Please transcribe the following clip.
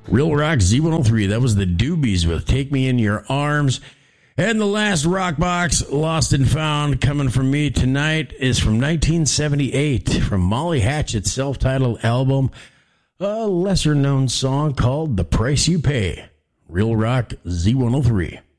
Real Rock Z103. That was the Doobies with Take Me in Your Arms. And the last rock box, Lost and Found, coming from me tonight is from 1978, from Molly Hatchet's self-titled album, a lesser-known song called The Price You Pay. Real Rock Z103.